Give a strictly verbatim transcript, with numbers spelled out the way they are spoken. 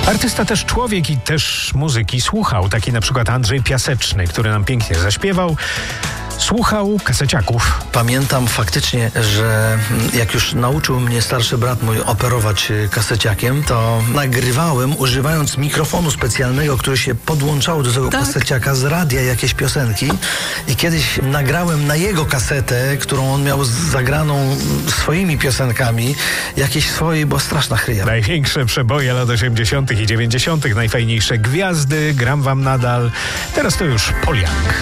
Artysta też człowiek i też muzyki słuchał. Taki na przykład Andrzej Piaseczny, który nam pięknie zaśpiewał. Słuchał kaseciaków. Pamiętam faktycznie, że jak już nauczył mnie starszy brat mój operować kaseciakiem, to nagrywałem używając mikrofonu specjalnego, który się podłączało do tego tak. kaseciaka z radia jakieś piosenki. I kiedyś nagrałem na jego kasetę, którą on miał zagraną swoimi piosenkami, jakieś swojej, bo straszna chryja. Największe przeboje lat osiemdziesiątych i dziewięćdziesiątych, najfajniejsze gwiazdy, gram wam nadal. Teraz to już Paul Young.